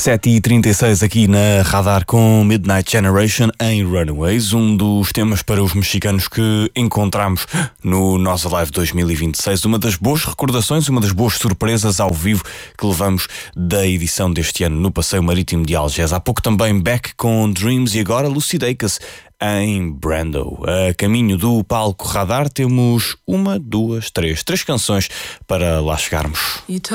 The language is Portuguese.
7h36 aqui na Radar com Midnight Generation em Runaways, um dos temas para os mexicanos que encontramos no Nós Alive 2026, uma das boas recordações, uma das boas surpresas ao vivo que levamos da edição deste ano no Passeio Marítimo de Algés. Há pouco também Beck com Dreams e agora Lucy Dacus em Brando. A caminho do palco Radar temos três canções para lá chegarmos.